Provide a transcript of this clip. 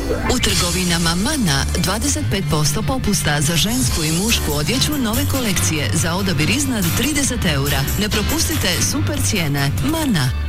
U trgovinama Mana 25% popusta za žensku i mušku odjeću nove kolekcije za odabir iznad 30 eura. Ne propustite super cijene. Mana.